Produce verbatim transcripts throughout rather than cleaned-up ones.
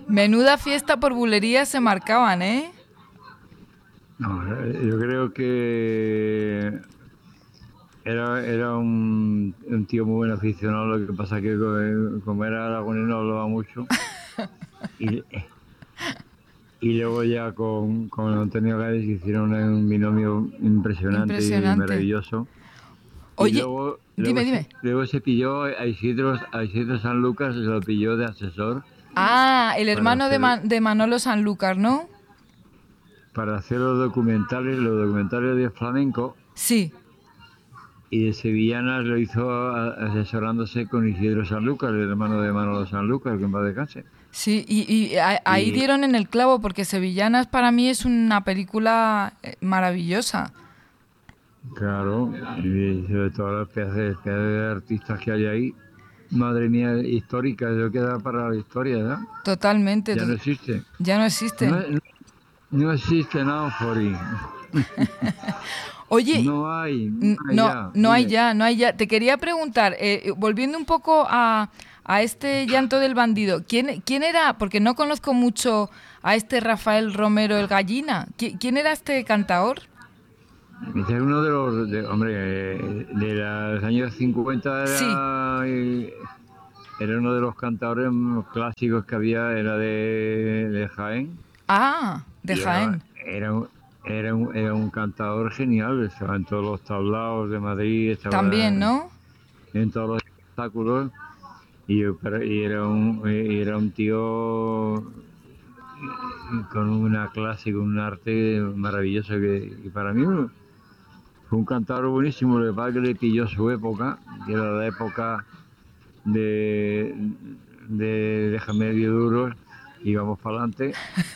Menuda fiesta por bulerías se marcaban, ¿eh? No, yo creo que era, era un, un tío muy buen aficionado, lo que pasa que como, como era aragonés no hablaba mucho. Y, y luego ya con, con Antonio Gades hicieron un binomio impresionante y Impresionante. maravilloso. Y Oye, luego, luego, dime, se, dime. luego se pilló a Isidro, a Isidro Sanlúcar, se lo pilló de asesor Ah, el para hermano de, hacer, Man- de Manolo Sanlúcar, ¿no? para hacer los documentales, los documentales de flamenco. Sí. Y de Sevillanas lo hizo a- asesorándose con Isidro Sanlúcar, el hermano de Manolo Sanlúcar, que en paz descanse. Sí, y, y a- ahí Y dieron en el clavo porque Sevillanas para mí es una película eh, maravillosa. claro, y sobre todo las pedazos de, pedazos de artistas que hay ahí, madre mía, histórica, eso queda para la historia, ¿verdad? Totalmente. Ya no to- existe. Ya no No, existen. no, no existe nada, Fori. Oye, No hay, no n- hay no, ya, no hay dime. ya, no hay ya. Te quería preguntar, eh, volviendo un poco a, a este Llanto del Bandido, ¿quién, quién era? Porque no conozco mucho a este Rafael Romero el Gallina. ¿Qui- ¿Quién era este cantaor? Ese es uno de los, de- hombre, eh, de los años cincuenta Sí. era, eh, era uno de los cantadores clásicos que había, era de, de Jaén, Ah, de y era, Jaén. era, un, era, un, era un cantador genial, estaba en todos los tablaos de Madrid, estaba También, en, ¿no? en todos los espectáculos, y, pero- y era, un, y era un tío con una clase, con un arte maravilloso que, que para mí fue un cantador buenísimo. Lo que pasa es que le pilló su época, que era la época de, de Déjame medio duros y vamos para adelante.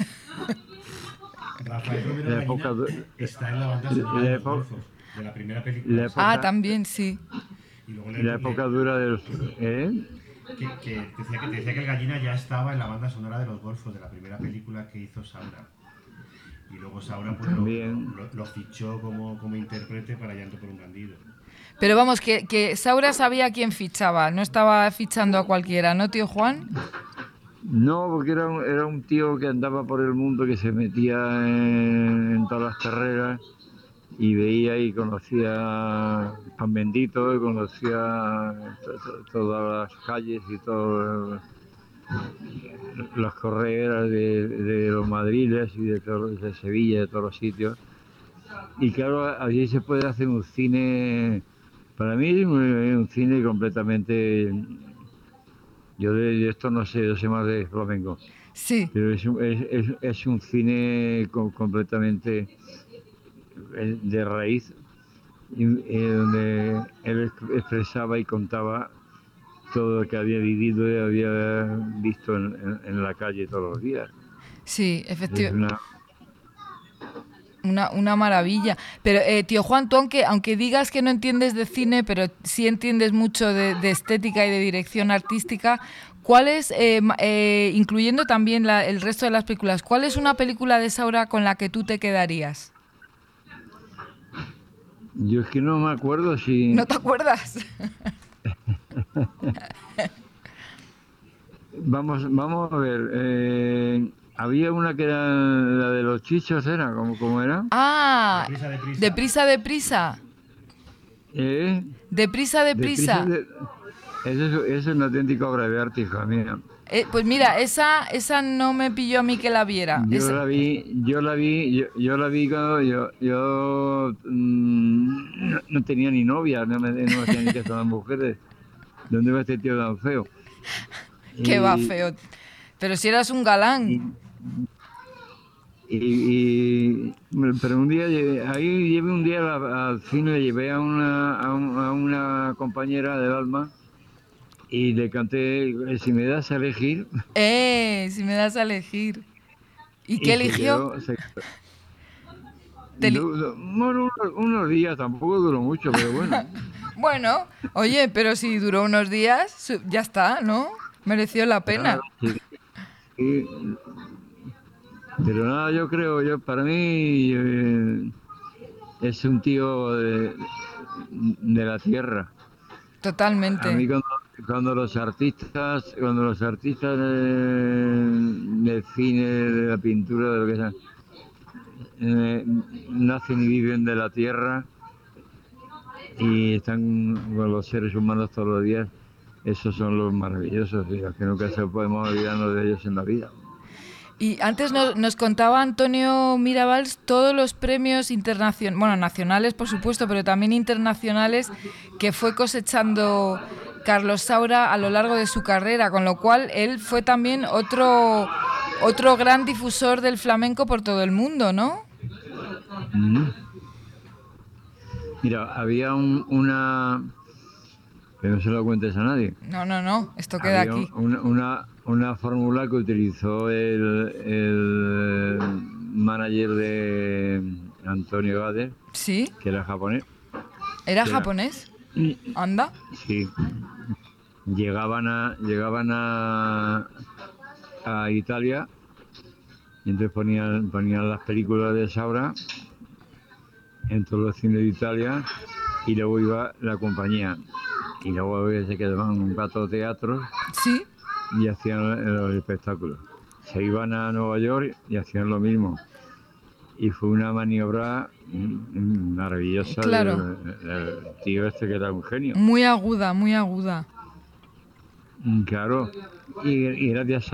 Rafael Romero La época, Gallina du- está en la banda sonora de la, Los época, Golfos, de la primera película la de Ah, Saura. época, también, sí. Y luego le, la le- época dura de los... ¿eh? que, que decía que decía que el Gallina ya estaba en la banda sonora de Los Golfos, de la primera película que hizo Saura. Y luego Saura pues, lo, También. lo, lo fichó como, como intérprete para Llanto por un Bandido. Pero vamos, que, que Saura sabía a quién fichaba, no estaba fichando a cualquiera, ¿no, tío Juan? No, porque era un, era un tío que andaba por el mundo, que se metía en, en todas las carreras y veía y conocía Pan Bendito, y conocía to- to- todas las calles y todas las correras de, de los madriles y de, todo- de Sevilla, de todos los sitios. Y claro, allí se puede hacer un cine, para mí es un, un cine completamente... Yo de, de esto no sé, yo sé más de flamenco, Sí, pero es, un- es, es- es un cine co- completamente eh, de raíz, y, eh, donde él ex- expresaba y contaba todo lo que había vivido y había visto en, en- en la calle todos los días. sí, Es efectivamente. una, Una, una maravilla. Pero, eh, tío Juan, tú aunque, aunque digas que no entiendes de cine, pero sí entiendes mucho de, de estética y de dirección artística, ¿cuál es, eh, ma- eh, incluyendo también la- el resto de las películas, cuál es una película de Saura con la que tú te quedarías? yo es que no me acuerdo ¿No si... te acuerdas? Vamos, vamos a ver. eh, había una que era la de los chichos, ¿era? ¿Cómo, cómo era? Ah, Deprisa, deprisa. deprisa, deprisa. ¿Eh? Deprisa, Deprisa deprisa. de... Eso, es- eso es una auténtica obra de arte, hija mía. Eh, pues mira, esa, esa no me pilló a mí que la viera. Yo Esa- la vi, yo la vi, yo, yo la vi cuando yo, yo mm, no, no tenía ni novia, no me, no me hacía ni caso a las mujeres. ¿Dónde va este tío tan feo? que va Y, feo. Pero si eras un galán. y, y- y- pero un día, lle- ahí llevé un día al, al cine, le llevé a una, a, un- a una compañera del alma y le canté, si me das a elegir, Eh, si me das a elegir. ¿Y qué y se eligió? quedó, se Te li- Du- du- bueno, unos, unos días, tampoco duró mucho, pero bueno. Bueno, oye, pero si duró unos días, su- ya está, ¿no? Mereció la Nada, pena. sí, sí. Pero nada, yo creo, yo para mí eh, es un tío de, de la tierra. A Totalmente. mí cuando, cuando los artistas, cuando los artistas del, del cine, de la pintura, de lo que sea, eh, nacen y viven de la tierra y están con los seres humanos todos los días, esos son los maravillosos, y los que nunca se podemos olvidarnos de ellos en la vida. Y antes nos, nos contaba Antonio Mirabals todos los premios internacionales, bueno, nacionales por supuesto, pero también internacionales que fue cosechando Carlos Saura a lo largo de su carrera, con lo cual él fue también otro, otro gran difusor del flamenco por todo el mundo, ¿no? Mm. Mira, había un, una... que no se lo cuentes a nadie. No, no, no, esto queda había aquí. Una, una, una fórmula que utilizó el, el manager de Antonio Gade, ¿Sí? que era japonés. ¿Era que japonés? Era, ¿Anda? sí. Llegaban a, llegaban a, a Italia y entonces ponían, ponían las películas de Saura en todos los cines de Italia y luego iba la compañía. Y luego se quedaban un rato de teatro. Sí. Y hacían los espectáculos. Se iban a Nueva York y hacían lo mismo. Y fue una maniobra maravillosa. Claro. Del, del tío este que era un genio. Muy aguda, muy aguda. Claro. Y, y gracias a